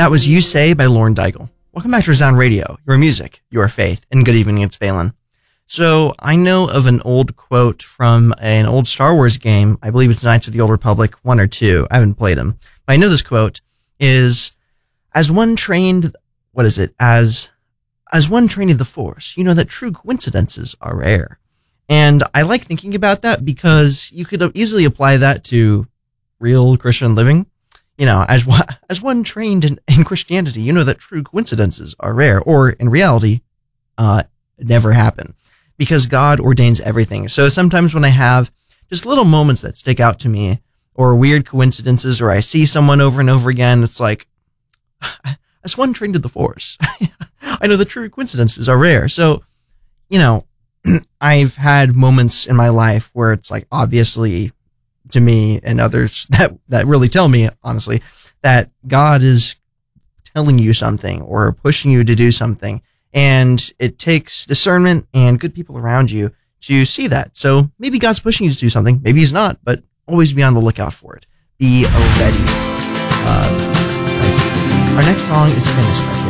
That was You Say by Lauren Daigle. Welcome back to Resound Radio, your music, your faith, and good evening, it's Phelan. So I know of an old quote from an old Star Wars game. I believe it's Knights of the Old Republic 1 or 2. I haven't played them. But I know this quote is, as one trained in the Force, you know that true coincidences are rare. And I like thinking about that because you could easily apply that to real Christian living. You know, as one trained in Christianity, you know that true coincidences are rare, or in reality, never happen, because God ordains everything. So sometimes when I have just little moments that stick out to me, or weird coincidences, or I see someone over and over again, it's like, as one trained in the Force, I know the true coincidences are rare. So, you know, I've had moments in my life where it's like, obviously, to me and others that really tell me, honestly, that God is telling you something or pushing you to do something. And it takes discernment and good people around you to see that. So maybe God's pushing you to do something. Maybe he's not, but always be on the lookout for it. Be ready. Our next song is Finished.